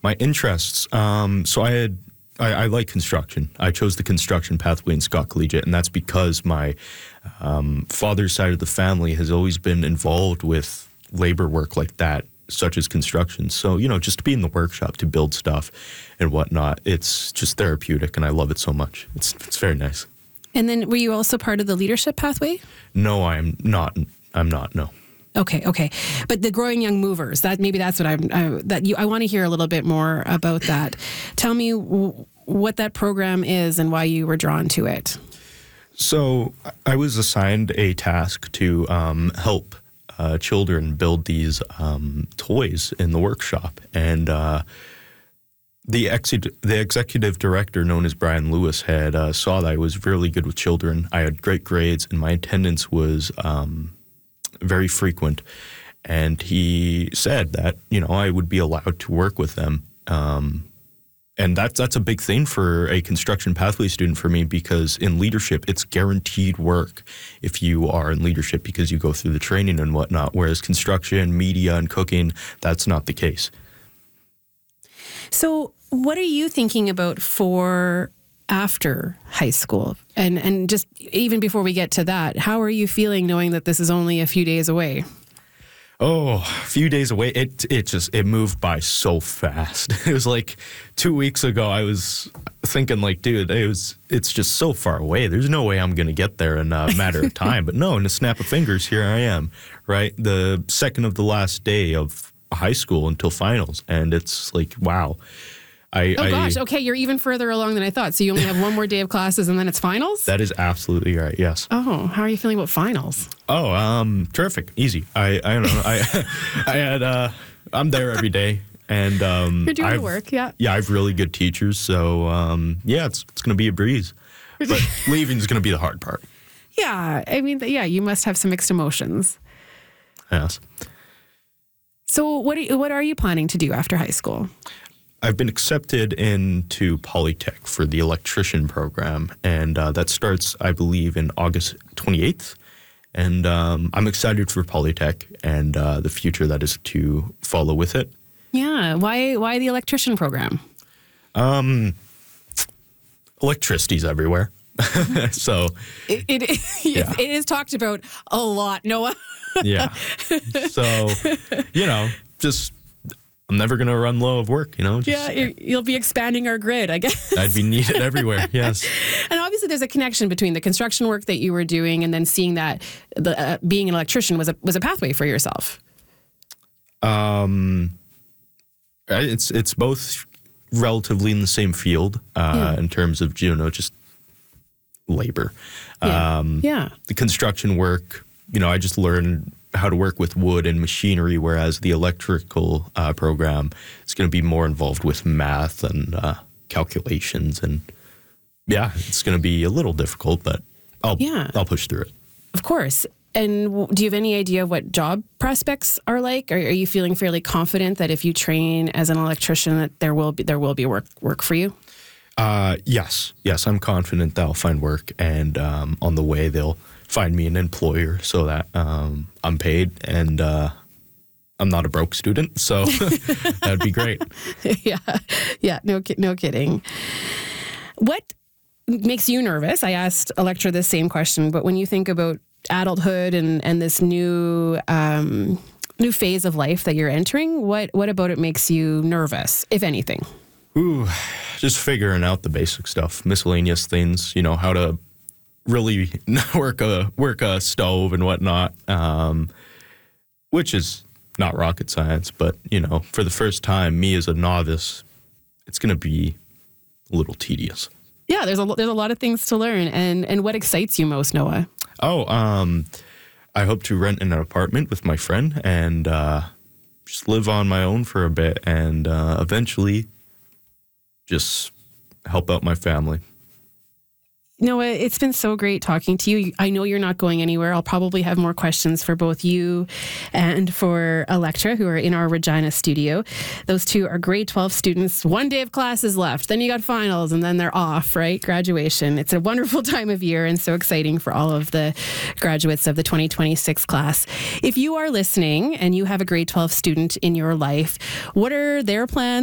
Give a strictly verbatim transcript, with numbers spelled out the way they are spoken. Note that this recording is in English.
My interests. Um, so I had, I, I like construction. I chose the construction pathway in Scott Collegiate, and that's because my um, father's side of the family has always been involved with labor work like that, such as construction. So, you know, just to be in the workshop, to build stuff and whatnot, it's just therapeutic, and I love it so much. It's it's very nice. And then were you also part of the leadership pathway? No, I'm not. I'm not, no. Okay, okay. But the Growing Young Movers, that maybe that's what I'm, uh, that you, I want to hear a little bit more about that. Tell me w- what that program is and why you were drawn to it. So I was assigned a task to um, help uh, children build these um, toys in the workshop. And uh, the, ex- the executive director, known as Brian Lewis, had uh, saw that I was really good with children. I had great grades, and my attendance was um, very frequent. And he said that, you know, I would be allowed to work with them. Um, and that's, that's a big thing for a construction pathway student for me, because in leadership, it's guaranteed work if you are in leadership because you go through the training and whatnot. Whereas construction, media, and cooking, that's not the case. So what are you thinking about for after high school? And and just even before we get to that, how are you feeling knowing that this is only a few days away? Oh, a few days away. It it just, it moved by so fast. It was like two weeks ago, I was thinking like, dude, it was, it's just so far away. There's no way I'm going to get there in a matter of time. But no, in a snap of fingers, here I am, right? The second of the last day of high school until finals. And it's like, wow. I, oh, gosh. I, Okay, you're even further along than I thought. So you only have one more day of classes and then it's finals? That is absolutely right, yes. Oh, how are you feeling about finals? Oh, um, terrific. Easy. I, I don't know. I I had, uh, I'm there every day. And um, You're doing I've, the work, yeah. Yeah, I have really good teachers. So, um, yeah, it's, it's going to be a breeze. But leaving is going to be the hard part. Yeah, I mean, yeah, you must have some mixed emotions. Yes. So what are you, what are you planning to do after high school? I've been accepted into Polytech for the electrician program, and uh, that starts, I believe, in August twenty-eighth. And um, I'm excited for Polytech and uh, the future that is to follow with it. Yeah, why why the electrician program? Um, electricity's everywhere. So it, it, yeah. it is talked about a lot, Noah. Yeah. So, you know, just, I'm never going to run low of work, you know? Just, yeah, you're, you'll be expanding our grid, I guess. I'd be needed everywhere, yes. And obviously there's a connection between the construction work that you were doing and then seeing that the uh, being an electrician was a was a pathway for yourself. Um, it's it's both relatively in the same field uh, Yeah. in terms of, you know, just labor. Yeah. Um, yeah. The construction work, you know, I just learned how to work with wood and machinery, whereas the electrical uh, program is going to be more involved with math and uh, calculations. And yeah, it's going to be a little difficult, but I'll, Yeah. I'll push through it. Of course. And w- do you have any idea what job prospects are like? Are, are you feeling fairly confident that if you train as an electrician, that there will be there will be work work for you? Uh, yes, yes, I'm confident that I'll find work, and um, on the way they'll find me an employer so that um, I'm paid, and uh, I'm not a broke student, so that'd be great. yeah, yeah, no, ki- no kidding. What makes you nervous? I asked Electra this same question, but when you think about adulthood and and this new um, new phase of life that you're entering, what what about it makes you nervous, if anything? Ooh, just figuring out the basic stuff, miscellaneous things, you know, how to really work a work a stove and whatnot, um, which is not rocket science, but, you know, for the first time, me as a novice, it's going to be a little tedious. Yeah, there's a there's a lot of things to learn, and and what excites you most, Noah? Oh, um, I hope to rent an apartment with my friend and uh, just live on my own for a bit, and uh, eventually just help out my family. Noah, it's been so great talking to you. I know you're not going anywhere. I'll probably have more questions for both you and for Electra, who are in our Regina studio. Those two are grade twelve students. One day of classes left. Then you got finals, and then they're off, right? Graduation. It's a wonderful time of year and so exciting for all of the graduates of the twenty twenty-six class. If you are listening and you have a grade twelve student in your life, what are their plans?